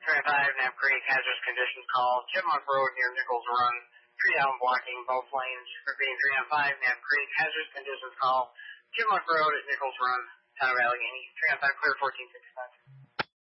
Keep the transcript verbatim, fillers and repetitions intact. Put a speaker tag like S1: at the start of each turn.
S1: three on five, Knapp Creek, hazardous conditions call. Chipmunk Road near Nichols Run. Tree down blocking both lanes. Repeating three on five, Knapp Creek, hazardous conditions call. Chipmunk Road at Nichols Run, town of Allegheny. three on five, clear fourteen sixty-five.